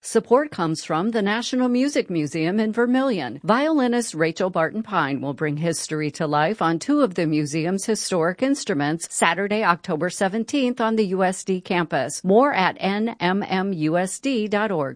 Support comes from the National Music Museum in Vermilion. Violinist Rachel Barton Pine will bring history to life on two of the museum's historic instruments Saturday, October 17th on the USD campus. More at nmmusd.org.